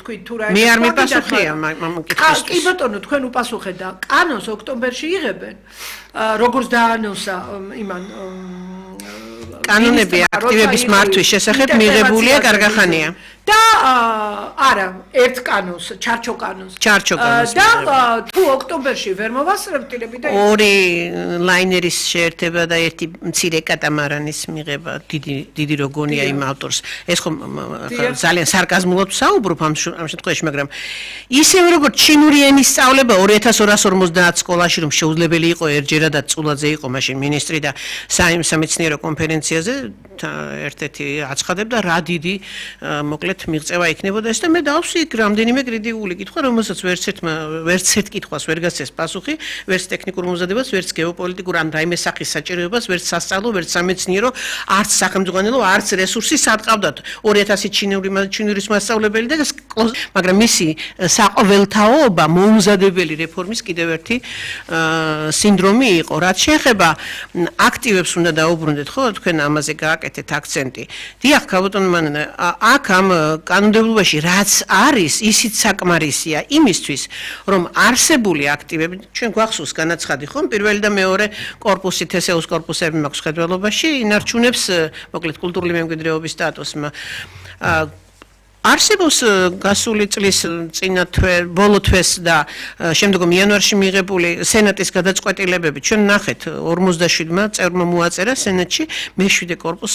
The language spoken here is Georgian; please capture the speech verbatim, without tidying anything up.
თქვი თუ რა მე არ მიპასუხია მამაკითხისთვის. კი ბატონო, თქვენ უპასუხეთ და კანონს ოქტომბერში იღებენ. როგორც დაანონსა იმან კანონები აქტივების მართვის შესახებ მიღებულია გარგახანია. და არა, ერთ კანონს, ჩარჩო კანონს. ჩარჩო კანონს. და თუ ოქტომბერში ვერ მოვასწრებთ ტილები და ორი ლაინერის შეერთება და ერთი მცირე კატამარანის მიღება დიდი დიდი როგონია იმ ავტორს. ეს ხომ ძალიან სარკაზმულად საუბრობ ამ შემთხვევაში, მაგრამ ისევ როგორც ჩინური ენის სწავლება ორი ათას ორას ორმოცდაათ სკოლაში რომ შეუძლებელი იყო ერჯერადაც წულაძე იყო მაშინ მინისტრი და სამეცნიერო კონფერენციაზე ერთ-ერთი აცხადებდა რა დიდი მოკლედ მიღწევა იქნებოდა ეს და მე დავსვი იქ რამდენიმე კრიტიკული კითხვა, რომელსაც ვერც ერთმა ვერც ერთ კითხვას ვერ გასცეს პასუხი, ვერც ტექნიკურ მომზადებას, ვერც გეოპოლიტიკურ ან რაიმე სახის საჭიროებას, ვერც სასწავლო, ვერც სამეცნიერო, არც სახელმწიფო, არც რესურსი სატყავდათ. ორი ათასი ჩინური ჩინურის მასწავლებელი და მაგრამ მისი საყოველთაობა მოუმზადებელი რეფორმის კიდევ ერთი სინდრომი იყო. რაც შეეხება აქტივებს უნდა დაუბრუნდეთ, ხო, თქვენ ამაზე გააკეთეთ აქცენტი. დიახ, ქაბატონო მანანა, აქ ამ კანონმდებლობაში რაც არის, ისიც საკმარისია იმისთვის, რომ არსებული აქტივები, ჩვენ გვახსოვს განაცხადი, ხომ, პირველი და მეორე კორპუსი, თესეუს კორპუსები მაქვს ხედველობაში, ინარჩუნებს, მოკლედ, კულტურული მემკვიდრეობის სტატუსმა. არსებობს გასული წლის წინა თვე, ბოლო თვეს და შემდგომ იანვარში მიღებული სენატის გადაწყვეტილებები. ჩვენ ნახეთ ორმოცდაშვიდმა წევრმა მოაწერა სენატში მეშვიდე კორპუსს